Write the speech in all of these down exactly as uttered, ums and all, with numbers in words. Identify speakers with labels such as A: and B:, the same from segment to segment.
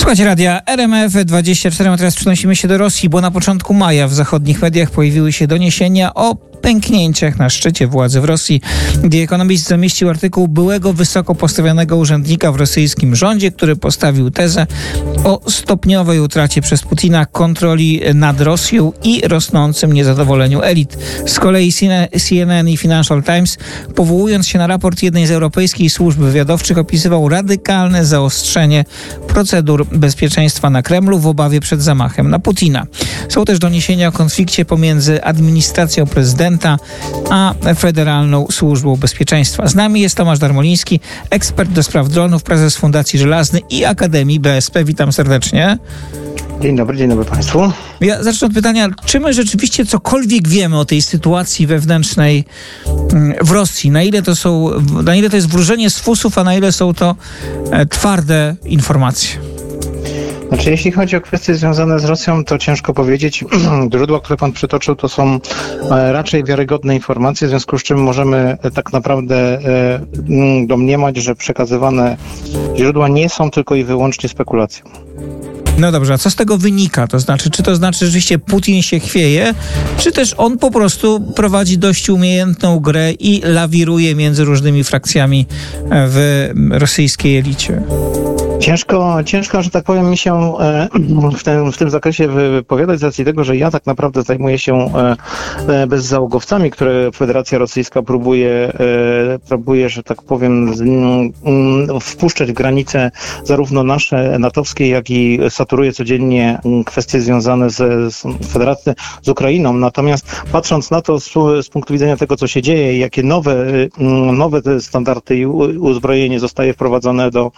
A: Słuchajcie radia R M F dwadzieścia cztery, a teraz przenosimy się do Rosji, bo na początku maja w zachodnich mediach pojawiły się doniesienia o pęknięciach na szczycie władzy w Rosji. The Economist zamieścił artykuł byłego wysoko postawionego urzędnika w rosyjskim rządzie, który postawił tezę o stopniowej utracie przez Putina kontroli nad Rosją i rosnącym niezadowoleniu elit. Z kolei C N N i Financial Times, powołując się na raport jednej z europejskich służb wywiadowczych, opisywał radykalne zaostrzenie procedur bezpieczeństwa na Kremlu w obawie przed zamachem na Putina. Są też doniesienia o konflikcie pomiędzy administracją prezydenta a Federalną Służbą Bezpieczeństwa. Z nami jest Tomasz Darmoliński, ekspert do spraw dronów, prezes Fundacji Żelazny i Akademii B S P. Witam serdecznie.
B: Dzień dobry, dzień dobry Państwu.
A: Ja zacznę od pytania, czy my rzeczywiście cokolwiek wiemy o tej sytuacji wewnętrznej w Rosji? Na ile to są, na ile to jest wróżenie z fusów, a na ile są to twarde informacje?
B: Znaczy, jeśli chodzi o kwestie związane z Rosją, to ciężko powiedzieć. Źródła, które pan przytoczył, to są raczej wiarygodne informacje, w związku z czym możemy tak naprawdę domniemać, że przekazywane źródła nie są tylko i wyłącznie spekulacją.
A: No dobrze, a co z tego wynika? To znaczy, czy to znaczy, że rzeczywiście Putin się chwieje, czy też on po prostu prowadzi dość umiejętną grę i lawiruje między różnymi frakcjami w rosyjskiej elicie?
B: Ciężko, ciężko, że tak powiem, mi się w tym, w tym zakresie wypowiadać z racji tego, że ja tak naprawdę zajmuję się bezzałogowcami, które Federacja Rosyjska próbuje, próbuje, że tak powiem, wpuszczać w granice zarówno nasze natowskie, jak i saturuje codziennie kwestie związane z, z Federacją, z Ukrainą. Natomiast patrząc na to z, z punktu widzenia tego, co się dzieje i jakie nowe, nowe te standardy i uzbrojenie zostaje wprowadzone do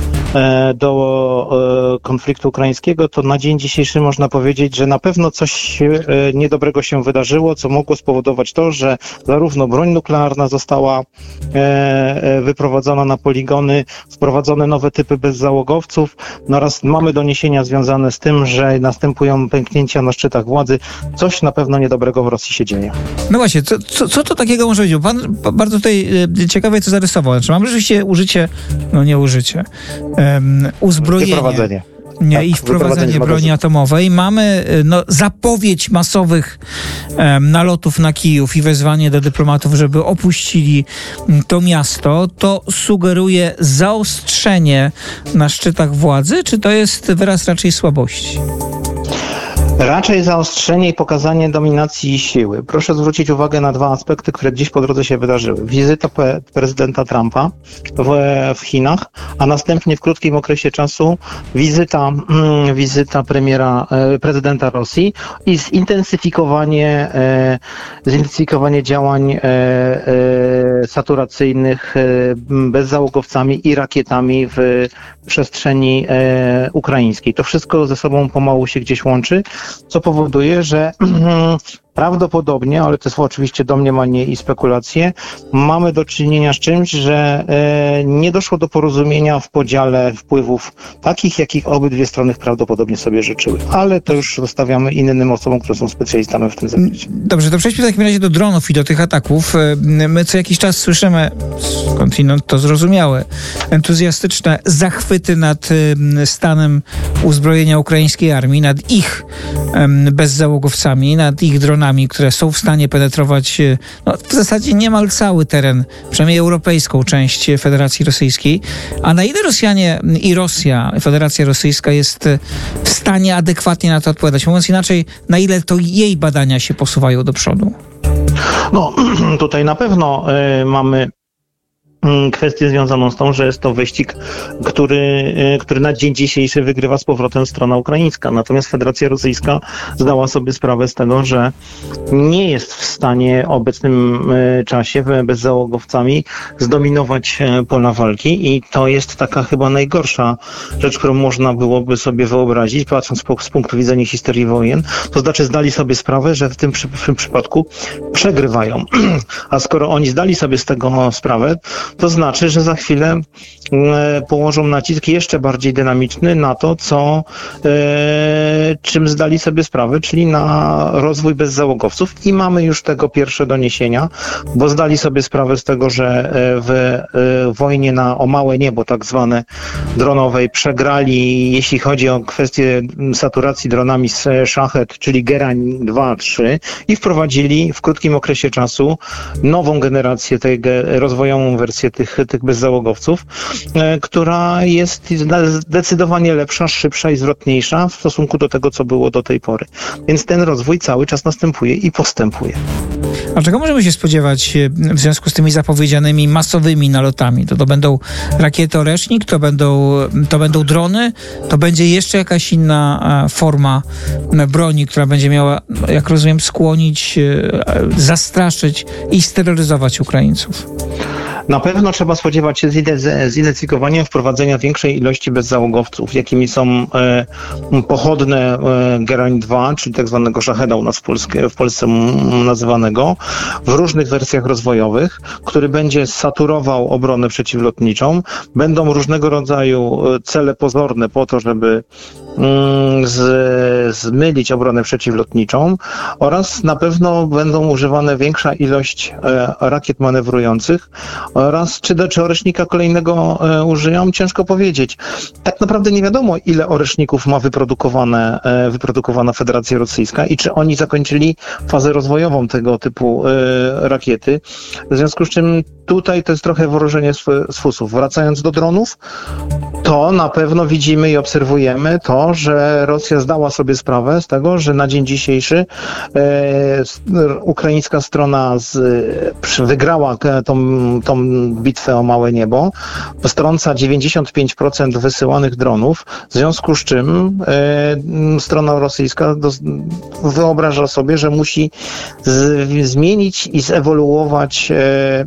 B: do konfliktu ukraińskiego, to na dzień dzisiejszy można powiedzieć, że na pewno coś niedobrego się wydarzyło, co mogło spowodować to, że zarówno broń nuklearna została wyprowadzona na poligony, wprowadzone nowe typy bezzałogowców, no oraz mamy doniesienia związane z tym, że następują pęknięcia na szczytach władzy. Coś na pewno niedobrego w Rosji się dzieje.
A: No właśnie, co, co, co to takiego może być? Pan bardzo tutaj ciekawie to zarysował. Znaczy, mamy rzeczywiście użycie, no nie użycie, Um, uzbrojenie
B: Wyprowadzenie.
A: Nie,
B: tak,
A: i wprowadzenie broni atomowej. Mamy no, zapowiedź masowych um, nalotów na Kijów i wezwanie do dyplomatów, żeby opuścili um, to miasto. To sugeruje zaostrzenie na szczytach władzy, czy to jest wyraz raczej słabości?
B: Raczej zaostrzenie i pokazanie dominacji i siły. Proszę zwrócić uwagę na dwa aspekty, które gdzieś po drodze się wydarzyły. Wizyta pe- prezydenta Trumpa w, w Chinach, a następnie w krótkim okresie czasu wizyta, mm, wizyta premiera, e, prezydenta Rosji i zintensyfikowanie, e, zintensyfikowanie działań e, e, saturacyjnych e, bezzałogowcami i rakietami w przestrzeni e, ukraińskiej. To wszystko ze sobą pomału się gdzieś łączy, co powoduje, że prawdopodobnie, ale to jest oczywiście domniemanie i spekulacje, mamy do czynienia z czymś, że e, nie doszło do porozumienia w podziale wpływów takich, jakich obydwie strony prawdopodobnie sobie życzyły. Ale to już zostawiamy innym osobom, które są specjalistami w tym zakresie.
A: Dobrze, to przejdźmy w takim razie do dronów i do tych ataków. My co jakiś czas słyszymy, skądinąd to zrozumiałe, entuzjastyczne zachwyty nad stanem uzbrojenia ukraińskiej armii, nad ich bezzałogowcami, nad ich dronami, które są w stanie penetrować no, w zasadzie niemal cały teren, przynajmniej europejską część Federacji Rosyjskiej. A na ile Rosjanie i Rosja, Federacja Rosyjska jest w stanie adekwatnie na to odpowiadać? Mówiąc inaczej, na ile to jej badania się posuwają do przodu?
B: No, tutaj na pewno y, mamy kwestię związaną z tą, że jest to wyścig, który, który na dzień dzisiejszy wygrywa z powrotem strona ukraińska. Natomiast Federacja Rosyjska zdała sobie sprawę z tego, że nie jest w stanie w obecnym czasie bezzałogowcami zdominować pola walki i to jest taka chyba najgorsza rzecz, którą można byłoby sobie wyobrazić, patrząc po, z punktu widzenia historii wojen. To znaczy zdali sobie sprawę, że w tym, przy, w tym przypadku przegrywają. A skoro oni zdali sobie z tego sprawę, to znaczy, że za chwilę położą nacisk jeszcze bardziej dynamiczny na to, co e, czym zdali sobie sprawę, czyli na rozwój bezzałogowców i mamy już tego pierwsze doniesienia, bo zdali sobie sprawę z tego, że w e, wojnie na o małe niebo, tak zwane dronowej, przegrali, jeśli chodzi o kwestię saturacji dronami z Shahed, czyli Gerań dwa trzy i wprowadzili w krótkim okresie czasu nową generację, tej rozwojową wersję tych, tych bezzałogowców, która jest zdecydowanie lepsza, szybsza i zwrotniejsza w stosunku do tego, co było do tej pory. Więc ten rozwój cały czas następuje i postępuje.
A: A czego możemy się spodziewać w związku z tymi zapowiedzianymi masowymi nalotami? To, to będą rakiety Oresznik, to będą, to będą drony, to będzie jeszcze jakaś inna forma broni, która będzie miała, jak rozumiem, skłonić, zastraszyć i steroryzować Ukraińców.
B: Na pewno trzeba spodziewać się zidentyfikowania wprowadzenia większej ilości bezzałogowców, jakimi są e, pochodne e, Gerań dwa, czyli tak zwanego Shaheda u nas w, Polsce, w Polsce nazywanego, w różnych wersjach rozwojowych, który będzie saturował obronę przeciwlotniczą. Będą różnego rodzaju cele pozorne po to, żeby mm, z, zmylić obronę przeciwlotniczą oraz na pewno będą używane większa ilość e, rakiet manewrujących oraz czy, do, czy oresznika kolejnego e, użyją, ciężko powiedzieć. Tak naprawdę nie wiadomo, ile oreszników ma wyprodukowane, e, wyprodukowana Federacja Rosyjska i czy oni zakończyli fazę rozwojową tego typu e, rakiety. W związku z czym tutaj to jest trochę wróżenie z, z fusów. Wracając do dronów, to na pewno widzimy i obserwujemy to, że Rosja zdała sobie sprawę z tego, że na dzień dzisiejszy e, ukraińska strona z, wygrała tą, tą bitwę o małe niebo, strąca dziewięćdziesiąt pięć procent wysyłanych dronów, w związku z czym e, strona rosyjska do, wyobraża sobie, że musi z, zmienić i zewoluować e,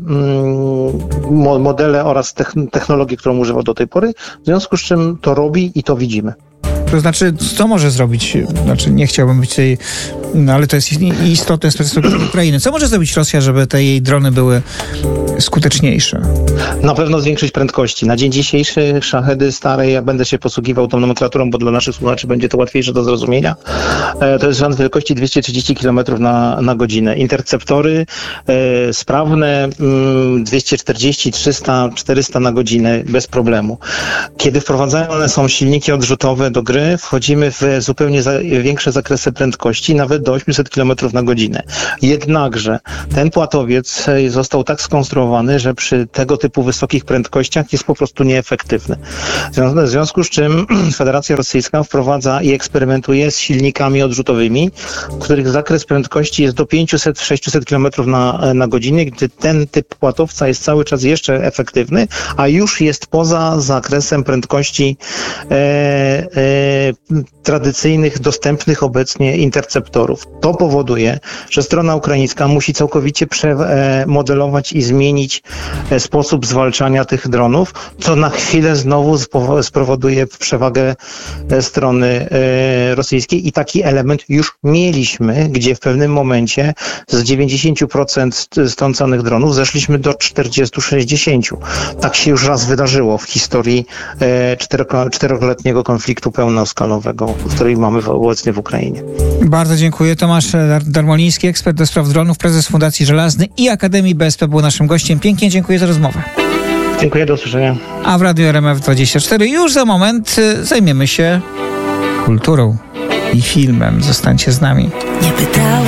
B: m, modele oraz technologię, którą używa do tej pory, w związku z czym to robi i to widzimy.
A: To znaczy, co może zrobić, znaczy nie chciałbym być tej, no ale to jest istotne z perspektywy Ukrainy. Co może zrobić Rosja, żeby te jej drony były skuteczniejsze? Na
B: pewno zwiększyć prędkości. Na dzień dzisiejszy Shahedy stare, ja będę się posługiwał tą nomenklaturą, bo dla naszych słuchaczy będzie to łatwiejsze do zrozumienia. To jest rzęd wielkości dwieście trzydzieści kilometrów na, na godzinę. Interceptory e, sprawne mm, dwieście czterdzieści, trzysta, czterysta na godzinę bez problemu. Kiedy wprowadzane są silniki odrzutowe do gry, wchodzimy w zupełnie za, większe zakresy prędkości, nawet do osiemset kilometrów na godzinę. Jednakże ten płatowiec został tak skonstruowany, że przy tego typu wysokich prędkościach jest po prostu nieefektywny. W związku z czym Federacja Rosyjska wprowadza i eksperymentuje z silnikami odrzutowymi, których zakres prędkości jest do pięćset do sześciuset kilometrów na, na godzinę, gdy ten typ płatowca jest cały czas jeszcze efektywny, a już jest poza zakresem prędkości e, e, tradycyjnych, dostępnych obecnie interceptorów. To powoduje, że strona ukraińska musi całkowicie przemodelować i zmienić sposób zwalczania tych dronów, co na chwilę znowu spowoduje przewagę strony rosyjskiej i taki element już mieliśmy, gdzie w pewnym momencie z dziewięćdziesiąt procent strącanych dronów zeszliśmy do czterdzieści do sześćdziesięciu. Tak się już raz wydarzyło w historii czteroletniego konfliktu pełnoskalowego, który mamy obecnie w Ukrainie.
A: Bardzo dziękuję. Tomasz Darmoliński, ekspert do spraw dronów, prezes Fundacji Żelazny i Akademii B S P był naszym gościem. Pięknie dziękuję za rozmowę.
B: Dziękuję, do usłyszenia.
A: A w Radiu R M F dwadzieścia cztery już za moment zajmiemy się kulturą i filmem. Zostańcie z nami. Nie pytałem.